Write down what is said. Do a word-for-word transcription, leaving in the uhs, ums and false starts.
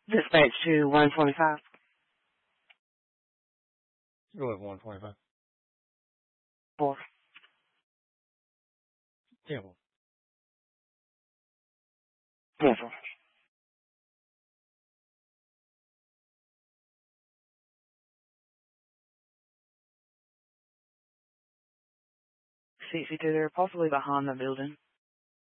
Dispatch to one twenty-five. Go with one twenty-five. Four. Yeah, well. Cancel. C C two, they're possibly behind the building.